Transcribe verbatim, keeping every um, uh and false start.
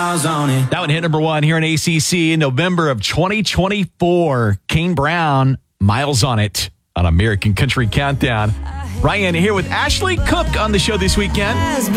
miles on it. That one hit number one here in A C C in November of twenty twenty-four. Kane Brown, Miles on It on American Country Countdown. Ryan here with Ashley Cook on the show this weekend.